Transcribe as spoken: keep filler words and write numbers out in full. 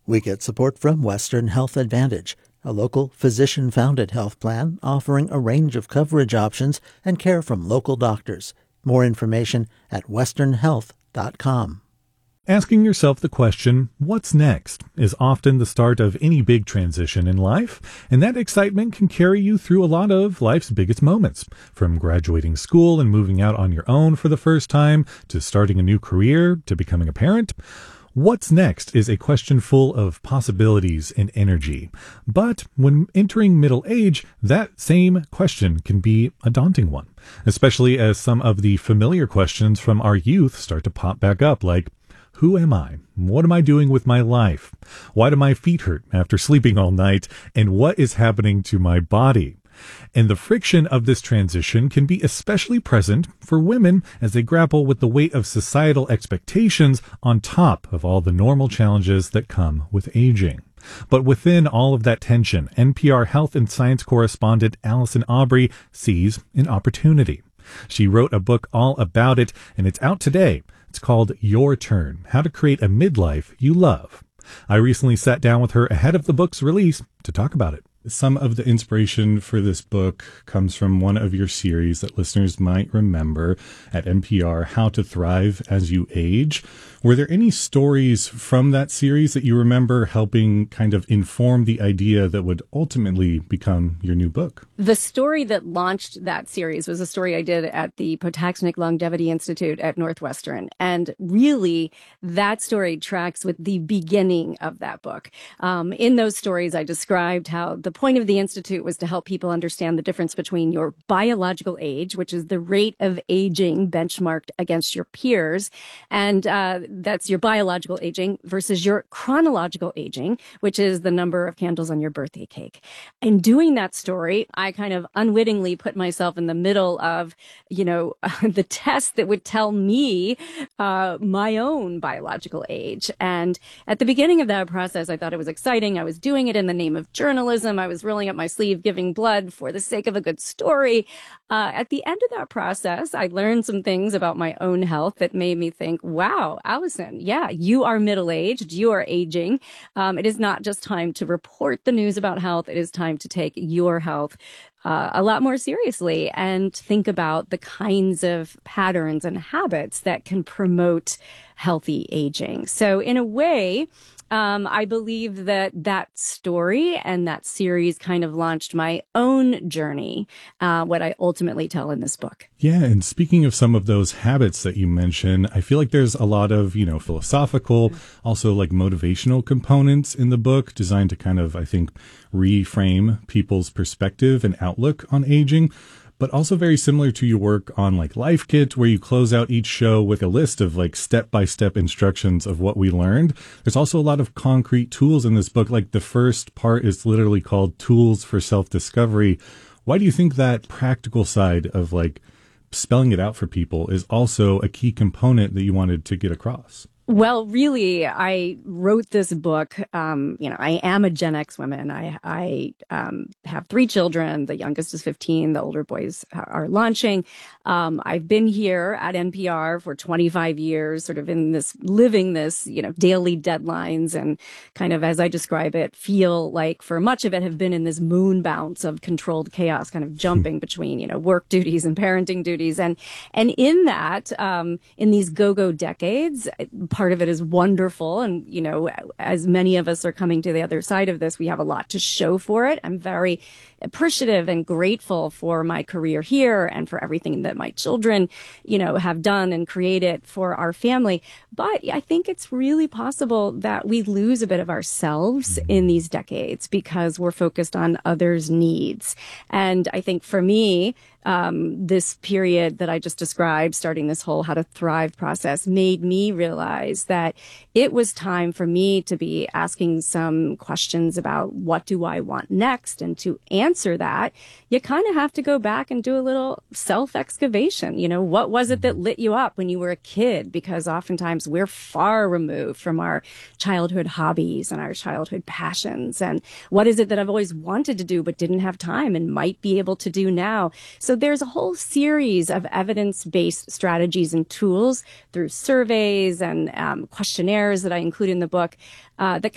We get support from Western Health Advantage, a local physician-founded health plan offering a range of coverage options and care from local doctors. More information at western health dot com. Asking yourself the question, what's next, is often the start of any big transition in life, and that excitement can carry you through a lot of life's biggest moments, from graduating school and moving out on your own for the first time, to starting a new career, to becoming a parent. What's next is a question full of possibilities and energy. But when entering middle age, that same question can be a daunting one, especially as some of the familiar questions from our youth start to pop back up, like, who am I? What am I doing with my life? Why do my feet hurt after sleeping all night? And what is happening to my body? And the friction of this transition can be especially present for women as they grapple with the weight of societal expectations on top of all the normal challenges that come with aging. But within all of that tension, N P R health and science correspondent Allison Aubrey sees an opportunity. She wrote a book all about it, and it's out today. It's called Your Turn: How to Create a Midlife You Love. I recently sat down with her ahead of the book's release to talk about it. Some of the inspiration for this book comes from one of your series that listeners might remember at N P R, How to Thrive as You Age. Were there any stories from that series that you remember helping kind of inform the idea that would ultimately become your new book? The story that launched that series was a story I did at the Potocnik Longevity Institute at Northwestern. And really, that story tracks with the beginning of that book. Um, in those stories, I described how the point of the Institute was to help people understand the difference between your biological age, which is the rate of aging benchmarked against your peers, and uh, that's your biological aging, versus your chronological aging, which is the number of candles on your birthday cake. In doing that story, I kind of unwittingly put myself in the middle of, you know, the test that would tell me uh, my own biological age. And at the beginning of that process, I thought it was exciting. I was doing it in the name of journalism. I was rolling up my sleeve, giving blood for the sake of a good story. Uh, at the end of that process, I learned some things about my own health that made me think, wow, Allison, yeah, you are middle-aged, you are aging. Um, it is not just time to report the news about health. It is time to take your health uh, a lot more seriously and think about the kinds of patterns and habits that can promote healthy aging. So in a way, Um, I believe that that story and that series kind of launched my own journey, uh, what I ultimately tell in this book. Yeah, and speaking of some of those habits that you mentioned, I feel like there's a lot of, you know, philosophical, also like motivational components in the book designed to kind of, I think, reframe people's perspective and outlook on aging. But also very similar to your work on like Life Kit, where you close out each show with a list of like step-by-step instructions of what we learned. There's also a lot of concrete tools in this book. Like the first part is literally called Tools for Self-Discovery. Why do you think that practical side of like spelling it out for people is also a key component that you wanted to get across? Well, really, I wrote this book. Um, you know, I am a Gen X woman. I, I um, have three children. The youngest is fifteen. The older boys are launching. Um, I've been here at N P R for twenty-five years, sort of in this, living this, you know, daily deadlines and kind of, as I describe it, feel like for much of it have been in this moon bounce of controlled chaos, kind of jumping between, you know, work duties and parenting duties. And, and in that, um, in these go-go decades, part of it is wonderful. And, you know, as many of us are coming to the other side of this, we have a lot to show for it. I'm very appreciative and grateful for my career here and for everything that my children, you know, have done and created for our family. But I think it's really possible that we lose a bit of ourselves in these decades because we're focused on others' needs. And I think for me, um, this period that I just described, starting this whole How to Thrive process, made me realize that it was time for me to be asking some questions about what do I want next, and to answer that, you kind of have to go back and do a little self-excavation. You know, what was it that lit you up when you were a kid? Because oftentimes we're far removed from our childhood hobbies and our childhood passions. And what is it that I've always wanted to do but didn't have time and might be able to do now? So there's a whole series of evidence-based strategies and tools through surveys and um, questionnaires that I include in the book uh, that